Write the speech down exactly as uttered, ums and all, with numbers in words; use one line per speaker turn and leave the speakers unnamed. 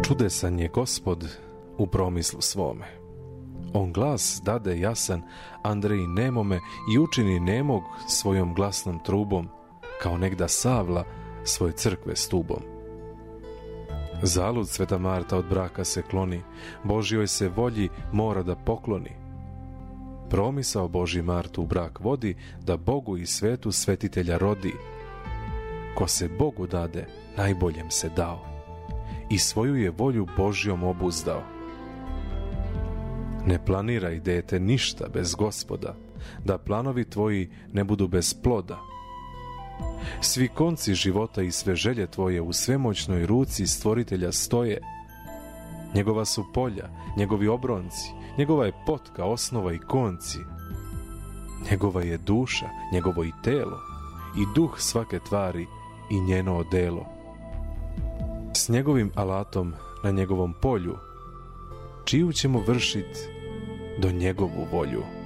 Čudesan je Gospod u promislu svome. On glas dade jasan Andreji nemome i učini nemog svojom glasnom trubom, kao negda Savla svoje crkve stubom. Zalud sveta Marta od braka se kloni, Božjoj se volji mora da pokloni. Promisao Božji Martu u brak vodi, da Bogu i svetu svetitelja rodi. Ko se Bogu dade, najboljem se dao i svoju je volju Božjom obuzdao. Ne planiraj, dete, ništa bez Gospoda, da planovi tvoji ne budu bez ploda. Svi konci života i sve želje tvoje u svemoćnoj ruci Stvoritelja stoje. Njegova su polja, njegovi obronci, njegova je potka, osnova i konci. Njegova je duša, njegovo i telo, i duh svake tvari i njeno odelo. S njegovim alatom na njegovom polju, čiju ćemo vršit do njegovu volju.